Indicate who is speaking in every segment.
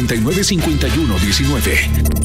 Speaker 1: 995119.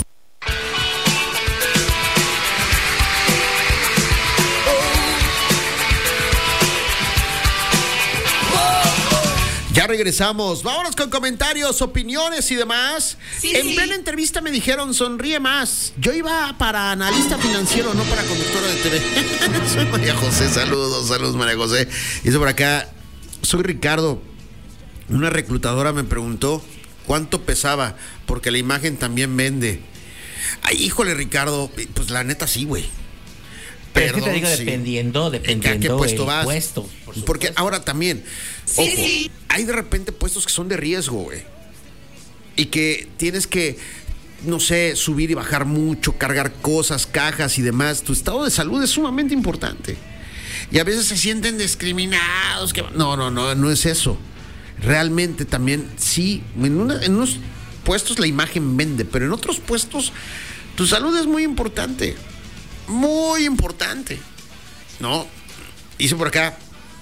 Speaker 2: Ya regresamos. Vámonos con comentarios, opiniones y demás. En plena entrevista me dijeron, sonríe más. Yo iba para analista financiero, no para conductora de TV. Soy María José, saludos María José. Dice por acá, soy Ricardo. Una reclutadora me preguntó cuánto pesaba, porque la imagen también vende. Ay, híjole, Ricardo, pues la neta sí, güey.
Speaker 3: Pero es que te digo, dependiendo
Speaker 2: ¿a qué puesto vas?
Speaker 3: Puesto,
Speaker 2: porque ahora también, ojo, hay de repente puestos que son de riesgo, güey. Y que tienes que, no sé, subir y bajar mucho, cargar cosas, cajas y demás. Tu estado de salud es sumamente importante. Y a veces se sienten discriminados. No es eso. Realmente también, sí, en unos puestos la imagen vende, pero en otros puestos tu salud es muy importante. Muy importante, ¿no? Hice por acá.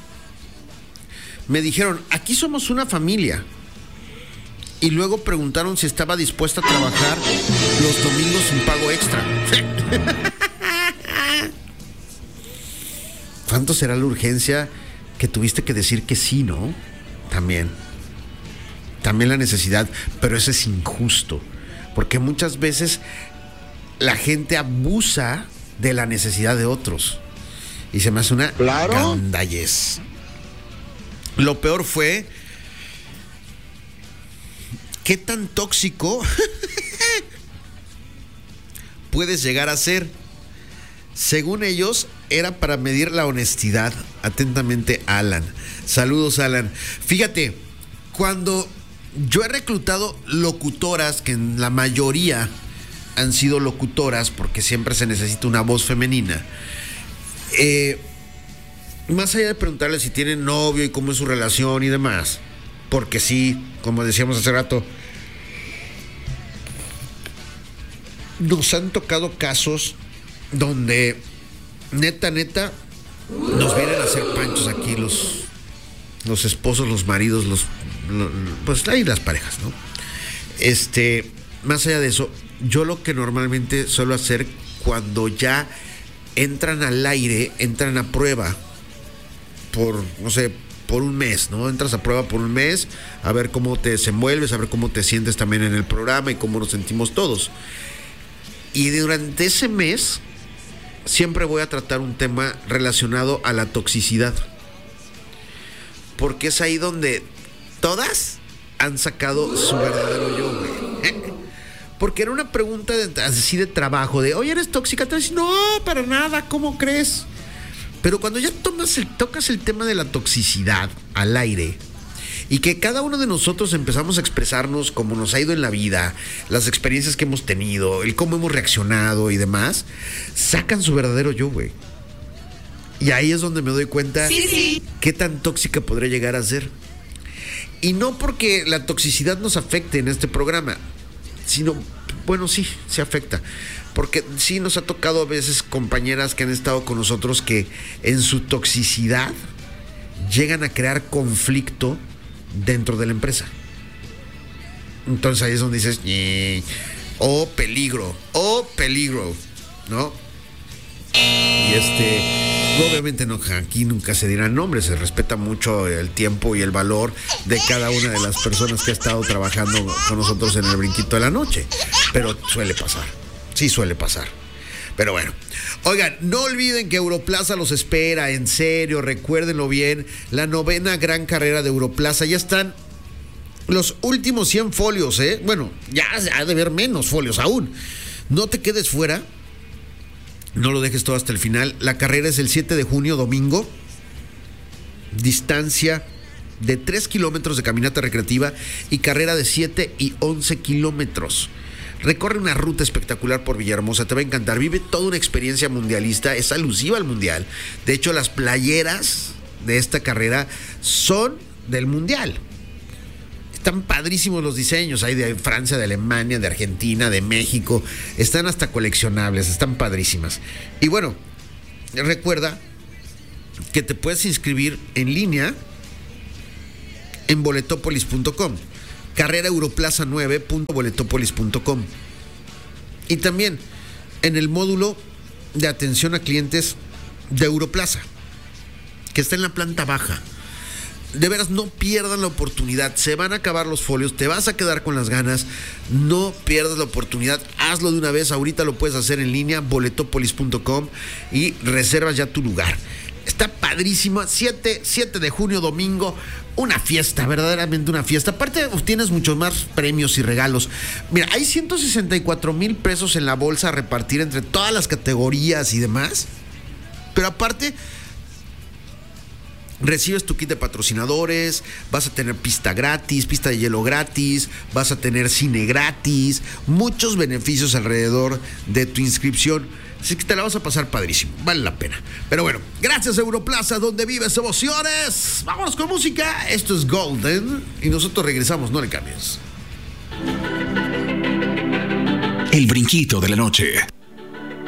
Speaker 2: Me dijeron, aquí somos una familia. Y luego preguntaron si estaba dispuesta a trabajar los domingos sin pago extra. ¿Cuánto será la urgencia que tuviste que decir que sí, no? También la necesidad, pero eso es injusto. Porque muchas veces la gente abusa de la necesidad de otros. Y se me hace una gandallez. Lo peor fue qué tan tóxico puedes llegar a ser. Según ellos, era para medir la honestidad. Atentamente, Alan. Saludos, Alan. Fíjate, cuando yo he reclutado locutoras, que en la mayoría han sido locutoras, porque siempre se necesita una voz femenina, más allá de preguntarles si tienen novio y cómo es su relación y demás, porque sí, como decíamos hace rato, nos han tocado casos donde neta nos vienen a hacer panchos aquí los esposos, los maridos, pues ahí las parejas, ¿no? Más allá de eso, yo lo que normalmente suelo hacer cuando ya entran al aire, entran a prueba por, no sé, por un mes, ¿no? Entras a prueba por un mes, a ver cómo te desenvuelves, a ver cómo te sientes también en el programa y cómo nos sentimos todos. Y durante ese mes siempre voy a tratar un tema relacionado a la toxicidad. Porque es ahí donde todas han sacado su verdadero yo, güey. Porque era una pregunta así de trabajo, de, oye, ¿eres tóxica? Te dices, no, para nada, ¿cómo crees? Pero cuando ya tocas el tema de la toxicidad al aire, y que cada uno de nosotros empezamos a expresarnos cómo nos ha ido en la vida, las experiencias que hemos tenido, el cómo hemos reaccionado y demás, sacan su verdadero yo, güey. Y ahí es donde me doy cuenta qué tan tóxica podría llegar a ser. Y no porque la toxicidad nos afecte en este programa, sino, bueno, sí, se afecta. Porque sí nos ha tocado a veces compañeras que han estado con nosotros que en su toxicidad llegan a crear conflicto dentro de la empresa. Entonces ahí es donde dices, peligro, ¿no? Y obviamente no, aquí nunca se dirán nombres, se respeta mucho el tiempo y el valor de cada una de las personas que ha estado trabajando con nosotros en el Brinquito de la Noche, pero suele pasar, sí suele pasar. Pero bueno, oigan, no olviden que Europlaza los espera, en serio, recuérdenlo bien, la 9ª gran carrera de Europlaza, ya están los últimos 100 folios, bueno, ya ha de haber menos folios aún, no te quedes fuera. No lo dejes todo hasta el final. La carrera es el 7 de junio, domingo. Distancia de 3 kilómetros de caminata recreativa y carrera de 7 y 11 kilómetros. Recorre una ruta espectacular por Villahermosa. Te va a encantar. Vive toda una experiencia mundialista. Es alusiva al mundial. De hecho, las playeras de esta carrera son del mundial. Están padrísimos los diseños, hay de Francia, de Alemania, de Argentina, de México, están hasta coleccionables, están padrísimas. Y bueno, recuerda que te puedes inscribir en línea en boletopolis.com. carrera Europlaza 9.boletopolis.com. Y también en el módulo de atención a clientes de Europlaza, que está en la planta baja. De veras, no pierdan la oportunidad. Se van a acabar los folios, te vas a quedar con las ganas. No pierdas la oportunidad. Hazlo de una vez. Ahorita lo puedes hacer en línea, boletopolis.com, y reservas ya tu lugar. Está padrísimo. 7 de junio, domingo. Una fiesta, verdaderamente una fiesta. Aparte, obtienes muchos más premios y regalos. Mira, hay 164,000 pesos en la bolsa a repartir entre todas las categorías y demás. Pero aparte, recibes tu kit de patrocinadores, vas a tener pista gratis, pista de hielo gratis, vas a tener cine gratis, muchos beneficios alrededor de tu inscripción. Así que te la vas a pasar padrísimo, vale la pena. Pero bueno, gracias Europlaza, donde vives emociones. Vámonos con música. Esto es Golden y nosotros regresamos, no le cambies.
Speaker 1: El brinquito de la noche.